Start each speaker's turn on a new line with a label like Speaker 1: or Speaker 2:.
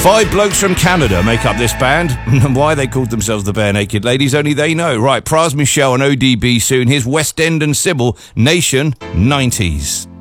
Speaker 1: 5 blokes from Canada make up this band. Why they called themselves the Bare Naked Ladies, only they know. Right, Pras Michel and ODB soon. Here's West End and Sybil, Nation, 90s.